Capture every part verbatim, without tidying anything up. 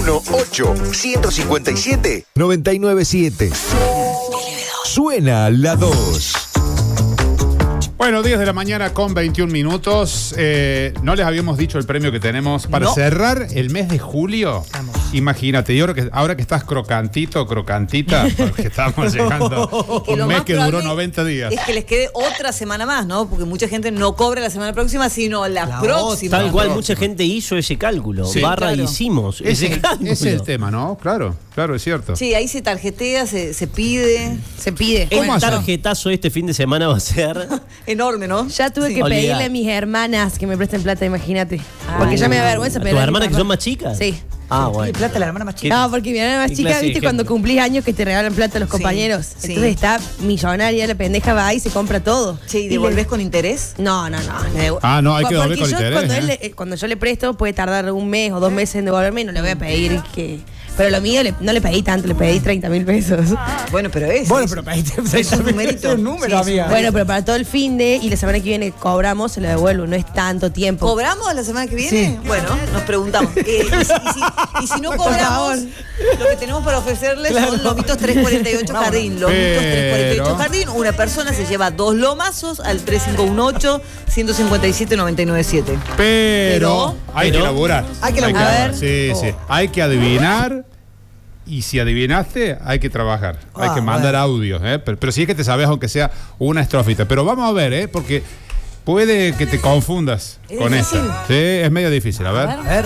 uno ocho, uno cinco siete, nueve nueve siete. Suena la dos. Bueno, diez de la mañana con veintiún minutos. Eh, no les habíamos dicho el premio que tenemos para no. cerrar el mes de julio. Vamos. Imagínate, y ahora que, ahora que estás crocantito, crocantita, porque estamos llegando que un lo mes más que duró probable noventa días. Es que les quede otra semana más, ¿no? Porque mucha gente no cobra la semana próxima, sino la, La próxima. Tal cual, próxima. mucha gente hizo ese cálculo. Sí, Barra claro. hicimos Ese, ese cálculo. ese es el tema, ¿no? Claro, claro, es cierto. Sí, ahí se tarjetea, se, se pide. Se pide. El ¿Cómo hacemos? tarjetazo este fin de semana va a ser. Enorme, ¿no? Ya tuve Sí. que Olvidá. pedirle a mis hermanas que me presten plata, imagínate. Ah. Porque ya me da vergüenza ¿Tus pedirle a mi hermanas que papá. son más chicas? Sí. Ah, ¿Qué bueno. plata la hermana más chica? No, porque mi hermana más ¿Qué chica, clase de viste, ejemplo? cuando cumplís años que te regalan plata a los Sí, compañeros. sí. Entonces está millonaria, la pendeja va y se compra todo. Che, ¿y Y devolvés le- con interés? No, no, no. le devu- Ah, no, hay que Porque devolver con yo, interés, Cuando, ¿eh? él le- eh, cuando yo le presto, puede tardar un mes o dos meses en devolverme y no le voy a pedir que. Pero lo mío le- no le pedí tanto, le pedí treinta mil pesos. Bueno, pero es. Bueno, es- pero pediste es un numerito. es un número, Sí, es un amiga. Bueno, pero para todo el fin de y la semana que viene cobramos, se lo devuelvo. No es tanto tiempo. ¿Cobramos la semana que viene? Sí. Bueno, nos preguntamos. Eh, y, si, y si- y si no cobramos, lo que tenemos para ofrecerles son lomitos trescientos cuarenta y ocho Jardín. Lomitos trescientos cuarenta y ocho Pero- Jardín. Una persona se lleva dos lomazos al tres cinco uno ocho, uno cinco siete, nueve nueve siete. Pero, Pero- hay pero- que laburar. Hay que laburar. A ver. Sí, sí. Hay que adivinar. Y si adivinaste, hay que trabajar. hay Ah, que mandar bueno. audios. ¿eh? Pero, pero sí es que te sabes, aunque sea una estrofita. Pero vamos a ver, ¿eh? Porque puede que te confundas ¿Es con difícil? esta. Sí, es medio difícil. A ver. A ver.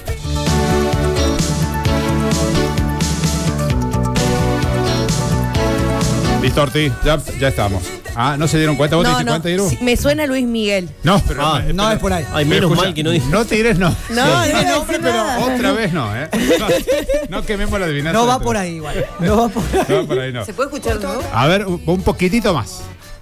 Listo, Ortiz. Ya, ya estamos. Ah, ¿no se dieron cuenta? ¿Vos te No, diste no. cuenta, Iru? Sí, me suena Luis Miguel. No, pero Ah, pero- no es por ahí. Ay, pero menos escucha, mal que no dije. No tires, no. No, Sí. no Ah, iba a no, decir pero nada. otra vez no, ¿eh? No, no quememos la adivinanza. No va de- por ahí igual. No va por ahí. No va por ahí, no. ¿Se puede escuchar de nuevo? A ver, un un poquitito más.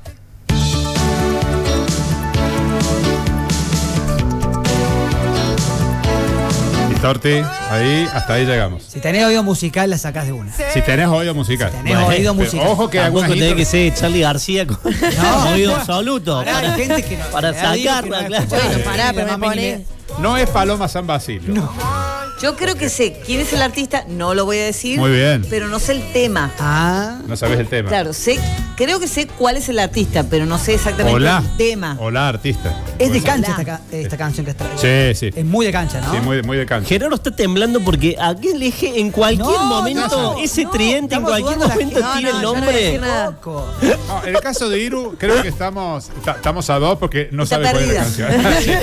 Listo, Ortiz. Ahí, hasta ahí llegamos. Si tenés oído musical, la sacás de una. Si tenés oído musical. Si tenés oído pero musical. ojo que Tampoco algunas tiene que intros- ser Charlie García con No. oído absoluto. Pará, Para, hay gente que no- para ya digo que sacarla, no claro. escucha. Bueno, pará, La pero me mami pone. ni No es Paloma San Basilio. No. Yo creo que sé quién es el artista, no lo voy a decir. Muy bien. Pero no sé el tema. Ah. No sabes el tema. Claro, sé, creo que sé cuál es el artista, pero no sé exactamente Hola. el tema. Hola, artista. Es de Bueno. cancha esta, ca- esta canción que está. Sí, sí. Es muy de cancha, ¿no? Sí, muy, muy de cancha. Gerardo está temblando porque aquel eje en cualquier No, momento, no, ese no, tridente en estamos cualquier ayudando a la momento gente. tira No, el no, yo no voy a decir nombre. nada. Loco. No, en el caso de Iru, creo que estamos ta- estamos a dos porque no Está sabe cuál es la perdida. canción.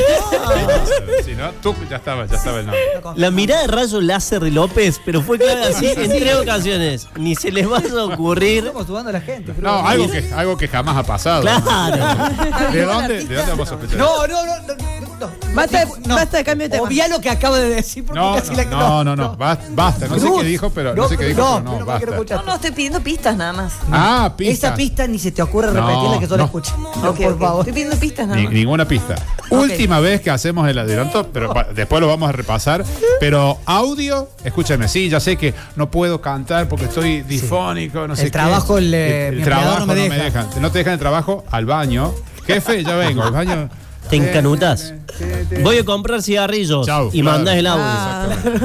Si no, tú ya estaba, ya estaba el nombre. La mirada de rayo láser de López, pero fue clara así en tres ocasiones. Ni se les va a ocurrir. Estamos ayudando a la gente. creo. No, algo que, algo que jamás ha pasado. Claro. ¿De dónde, ¿De dónde vamos a sospechar? No, no, no, no, no. Basta de- basta de cambio de tema. Obvia lo que acabo de decir porque No, casi la- no, no, no, basta, basta. No sé Cruz. qué dijo, pero no sé qué dijo, no, pero no, pero basta. quiero escuchar. No, no, estoy pidiendo pistas nada más. Ah, pista. Esa pista ni se te ocurre No, repetirla que yo la no. escuche. Ok, No, por ok. favor. Estoy pidiendo pistas nada Ni- más. ninguna pista. Última vez que hacemos el adelanto, pero pa- después lo vamos a repasar. Pero audio, escúchame, sí, ya sé que no puedo cantar porque estoy difónico, no sé El qué. trabajo, el, eh, el mi empleador trabajo no me deja. dejan. No te dejan el trabajo al baño. Jefe, ya vengo, al baño. ¿Te encanutas? Voy a comprar cigarrillos Chau, y claro. mandás el audio. Ah.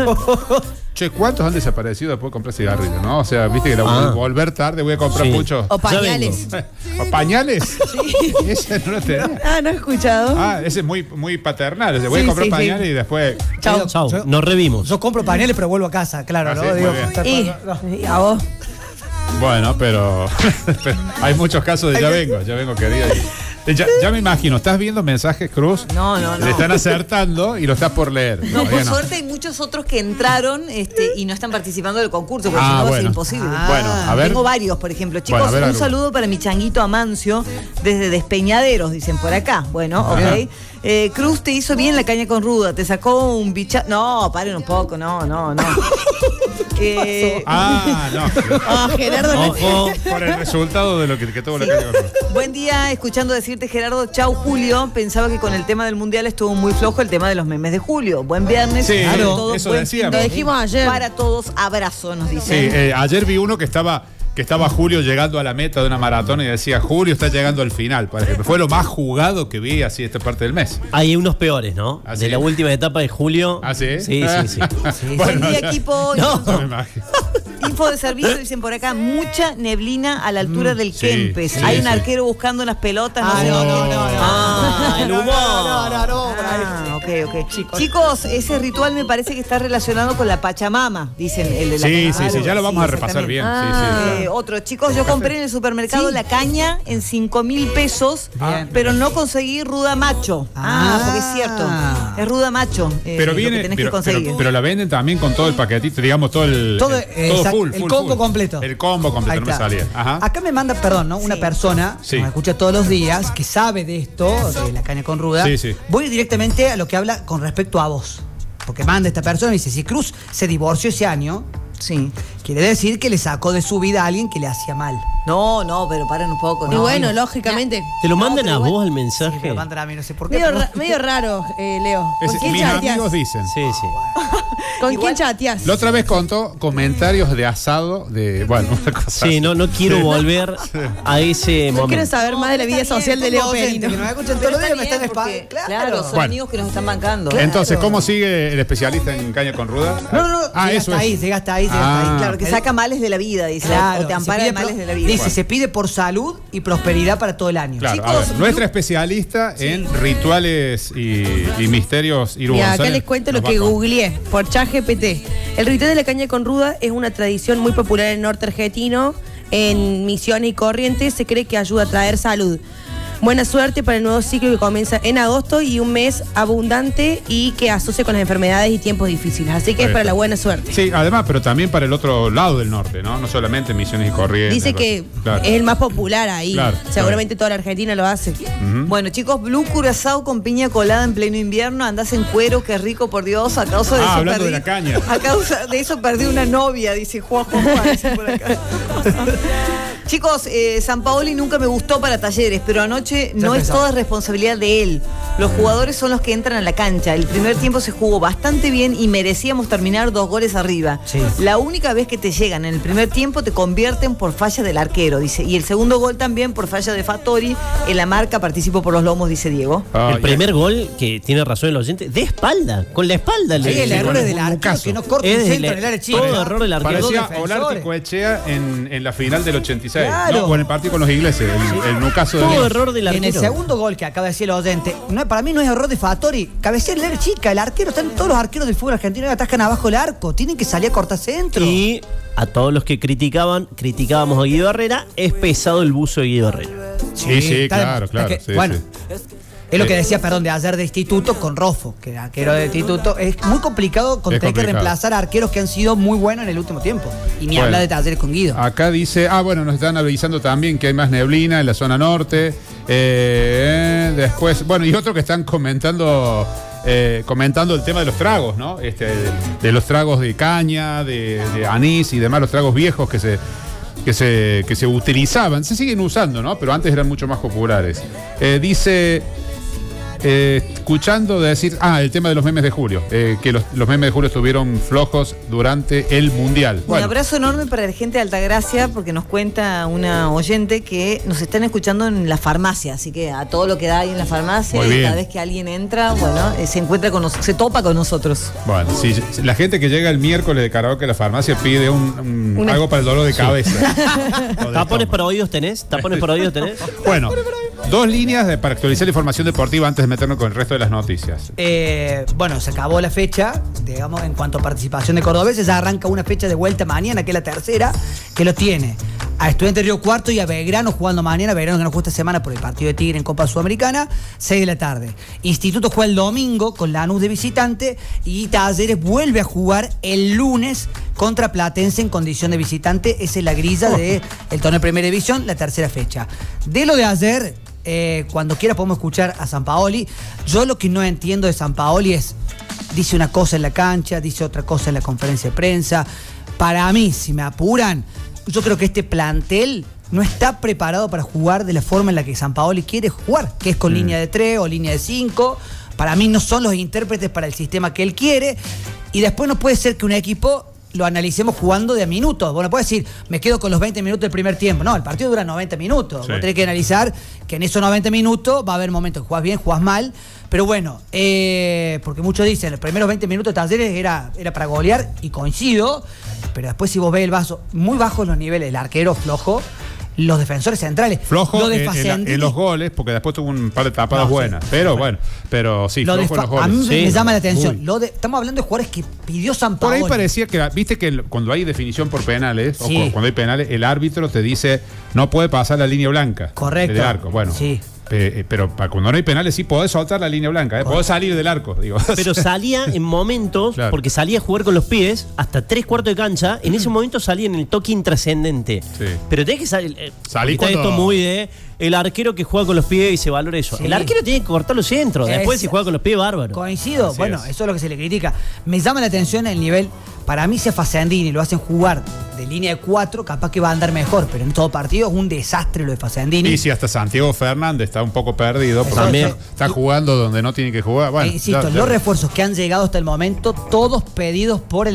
Che, ¿cuántos han desaparecido después de comprar cigarrillos, no? O sea, viste que la Ah. volver tarde voy a comprar Sí. mucho. O Ya pañales. ¿O pañales? Sí. Ese no lo tenía. Ah, no he escuchado. Ah, ese es muy, muy paternal. Ese, voy Sí, a comprar sí, pañales sí. y después. Chau, chau. Yo- Nos revimos. Yo compro pañales, pero vuelvo a casa, claro, Ah, ¿no? sí, muy Digo, bien. está- Y, no. y a vos. Bueno, pero, pero hay muchos casos de ya vengo, ya vengo, querida. Ya, ya me imagino, ¿estás viendo mensajes, Cruz? No, no, no. Le están acertando y lo estás por leer. No, Todavía por suerte hay muchos otros que entraron este, y no están participando del concurso, porque Ah, si no va a ser bueno. imposible. Ah. Bueno, a ver. Tengo varios, por ejemplo. Chicos, Bueno, a ver un algo. saludo para mi changuito Amancio desde Despeñaderos, dicen por acá. Bueno, Ajá. ok. Eh, Cruz te hizo bien la caña con ruda, te sacó un bicha. No, paren un poco, no, no, no. Eh, Ah, no. Ah, Gerardo. no- Ojo. Por el resultado de lo que, que tuvo la calle. Buen día, escuchando decirte Gerardo, chau Julio. Pensaba que con el tema del mundial estuvo muy flojo el tema de los memes de Julio. Buen viernes. Sí, para claro, todos, eso buen decíamos. fin de- Lo dijimos ayer. Para todos, abrazo, nos Sí, dicen. eh, ayer vi uno que estaba que estaba Julio llegando a la meta de una maratón y decía, Julio está llegando al final, por ejemplo. Fue lo más jugado que vi así esta parte del mes. Hay unos peores, ¿no? ¿Ah, de sí? la última etapa de julio. ¿Ah, sí? Sí, sí, sí. Sí. Buen Bueno, día, ya- equipo. No. No me imagino. Info de servicio, dicen por acá, mucha neblina a la altura del sí, Kempes. sí, Hay un sí. arquero buscando unas pelotas. Ah, sé no, qué. no, no, no. Ah, el humor. No, no, no, por ahí. Ah, ok, ok. Chicos. Chicos, ese ritual me parece que está relacionado con la Pachamama, dicen el de la Sí, caña. sí, sí, ya lo vamos a repasar exactamente. bien. Ah, Sí, sí, eh, claro. otro, chicos, yo compré en el supermercado Sí. la caña en cinco mil pesos, Bien. pero no conseguí ruda macho. Ah, Ah. porque es cierto. Es ruda macho. eh, Pero lo que viene, tenés pero, que conseguir. pero- pero la venden también con todo el paquetito, digamos, todo el. Todo, el- eh, exact- full, el full, combo full. completo. El combo completo, Ahí no me está. salía. Ajá. Acá me manda, perdón, ¿no? Una Sí. persona Sí. que me escucha todos los días, que sabe de esto, de la caña con ruda. Sí, sí. Voy directamente a lo que habla con respecto a vos. Porque manda esta persona y dice, si Cruz se divorció ese año, Sí. quiere decir que le sacó de su vida a alguien que le hacía mal. No, no, pero paren un poco. Y no. bueno, lógicamente. ¿Te lo No, mandan pero a igual- vos el Sí, me mensaje? lo mandan a mí, no sé por qué. Medio, pero- ra- medio raro, eh, Leo. Es- ¿Con quién mis chateás? amigos dicen. Sí, sí. ¿Con Igual- quién chateás? La otra vez contó comentarios de asado de. Bueno, una cosa. Sí, no, no quiero volver a ese No quiero momento. saber más de la vida Está bien, social de tengo Leo oyentes Perino. que nos escuchan Pero todos los está días, me bien, están porque, espalda. claro, son Bueno. amigos que nos están bancando. Claro. Entonces, ¿cómo sigue el especialista en caña con ruda? No, no, no, Ah, llega eso hasta es. ahí, llega hasta ahí, llega Ah. hasta ahí. Claro, que saca males de la vida, dice. Claro, o te se ampara pide de males pro- de la vida. Dice, se pide por salud y prosperidad para todo el año. Claro, Chicos, a ver, nuestra Lu- especialista en rituales y, y misterios Iru Mira, acá González les cuento lo nos va que a contar. googleé por ChatGPT. El ritual de la caña con ruda es una tradición muy popular en el norte argentino. En Misiones y Corrientes se cree que ayuda a traer salud. Buena suerte para el nuevo ciclo que comienza en agosto y un mes abundante y que asocia con las enfermedades y tiempos difíciles. Así que es para la buena suerte. Sí, además, pero también para el otro lado del norte, ¿no? No solamente Misiones y Corrientes. Dice que Claro. es el más popular ahí. Claro, Seguramente toda la Argentina lo hace. Ujú. Bueno, chicos, Blue Curazao con piña colada en pleno invierno. Andás en cuero, qué rico, por Dios. A causa de Ah, eso hablando perdí. de la caña. A causa de eso perdí una novia, dice Juan Juan Juan, dice por acá. Chicos, eh, San Paoli nunca me gustó para Talleres, pero anoche no es empezó. toda responsabilidad de él. Los jugadores son los que entran a la cancha. El primer tiempo se jugó bastante bien y merecíamos terminar dos goles arriba. Sí. La única vez que te llegan en el primer tiempo te convierten por falla del arquero, dice. Y el segundo gol también por falla de Fattori. En la marca participó por los lomos, dice Diego. Ah, El ya. primer gol, que tiene razón el oyente, de espalda, con la espalda. Sí, le- el sí, error bueno, es del un arquero caso. que no corta Es un de centro la- en el área chica. todo error del arquero. Parecía Dos Olarte defensores. Coechea en, en la final del ochenta y seis. Claro. ¿No? O en el partido con los ingleses, el, el Nucaso de Todo Lima. error del En el arquero. segundo gol que acaba de decir el oyente, no, para mí no es error de Fattori. Cabecea el área chica, el arquero, están todos los arqueros del fútbol argentino que atacan abajo el arco. Tienen que salir a cortar centro. Y a todos los que criticaban, criticábamos a Guido Herrera, es pesado el buzo de Guido Herrera. Sí, sí, está de- claro, es claro. que, sí, bueno, sí. es lo que Eh. decía, perdón, de ayer de instituto con Rofo, que era arquero de instituto. Es muy complicado con Es tener que complicado. reemplazar a arqueros que han sido muy buenos en el último tiempo. Y ni Bueno. hablar de Talleres con Guido. Acá dice, ah, bueno, nos están avisando también que hay más neblina en la zona norte. Eh, después, bueno, y otro que están comentando, eh, comentando el tema de los tragos, ¿no? Este, de, de los tragos de caña, de, de anís y demás, los tragos viejos que se, que se, que se utilizaban. Se siguen usando, ¿no? Pero antes eran mucho más populares. Eh, dice. Eh, escuchando decir, ah, el tema de los memes de Julio, eh, que los, los memes de Julio estuvieron flojos durante el Mundial. Un abrazo enorme para la gente de Altagracia, porque nos cuenta una oyente que nos están escuchando en la farmacia, así que a todo lo que da ahí en la farmacia, Muy y bien. cada vez que alguien entra, bueno, eh, se encuentra con nosotros, se topa con nosotros. Bueno, si si la gente que llega el miércoles de karaoke a la farmacia pide un, un- Una- algo para el dolor de cabeza. O de ¿Tapones estómago. para oídos tenés? ¿Tapones para oídos tenés? Bueno, dos líneas de- para actualizar la información deportiva antes de meternos con el resto de las noticias. Eh, bueno, se acabó la fecha, digamos, en cuanto a participación de cordobeses, ya arranca una fecha de vuelta mañana, que es la tercera, que lo tiene a Estudiantes Río Cuarto y a Belgrano jugando mañana, Belgrano que no juega esta semana por el partido de Tigre en Copa Sudamericana, seis de la tarde. Instituto juega el domingo con Lanús de visitante y Talleres vuelve a jugar el lunes contra Platense en condición de visitante. Esa es la grilla del torneo de Primera División, la tercera fecha. De lo de ayer, Eh, cuando quiera podemos escuchar a Sampaoli. Yo lo que no entiendo de Sampaoli es, dice una cosa en la cancha, dice otra cosa en la conferencia de prensa. Para mí, si me apuran, yo creo que este plantel no está preparado para jugar de la forma en la que Sampaoli quiere jugar, que es con Mm. línea de tres o línea de cinco. Para mí no son los intérpretes para el sistema que él quiere. Y después no puede ser que un equipo lo analicemos jugando de a minutos. Bueno, puedes decir, me quedo con los veinte minutos del primer tiempo. No, el partido dura noventa minutos. Sí. Vos tenés que analizar que en esos noventa minutos va a haber momentos que jugás bien, jugás mal. Pero bueno, eh, porque muchos dicen, los primeros veinte minutos de Talleres era, era para golear, y coincido. Pero después, si vos ves el vaso, muy bajos los niveles, el arquero flojo, los defensores centrales. Flojo lo de en, en, Facendini, en los goles, porque después tuvo un par de tapadas No, sí. buenas. Pero bueno, pero sí, lo de flojo en los Fa- a goles. mí Sí. me llama la atención. Uy. Lo de, estamos hablando de jugadores que pidió San Por ahí Paolo. parecía que, viste que el- cuando hay definición por penales, o Sí. cu- cuando hay penales, el árbitro te dice, no puede pasar la línea blanca. Correcto. Del arco. Bueno, Sí. pe- eh, pero para cuando no hay penales sí podés soltar la línea blanca, ¿eh? Podés salir del arco, digo. Pero salía en momentos, Claro. porque salía a jugar con los pies hasta tres cuartos de cancha. En ese momento salía en el toque intrascendente. Sí. Pero tenés que salir. eh, Salí está cuando- esto muy de el arquero que juega con los pies y se valora eso. Sí. El arquero tiene que cortar los centros. Después, Es- si juega con los pies, bárbaro. Coincido, Así bueno, es. eso es lo que se le critica. Me llama la atención el nivel. Para mí, si a Facendini lo hacen jugar de línea de cuatro, capaz que va a andar mejor, pero en todo partido es un desastre lo de Facendini. Y si hasta Santiago Fernández está un poco perdido, porque También. está, está jugando donde no tiene que jugar. Bueno, E insisto, ya- ya- los refuerzos que han llegado hasta el momento, todos pedidos por el